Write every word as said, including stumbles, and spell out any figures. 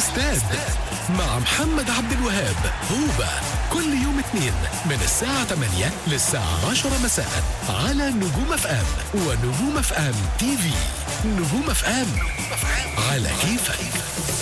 استاد مع محمد عبد الوهاب. هوبا كل يوم اثنين من الساعة ثمانية للساعة عشرة مساء على نجوم اف ام ونجوم اف ام تي في. نجوم اف ام على كيفك.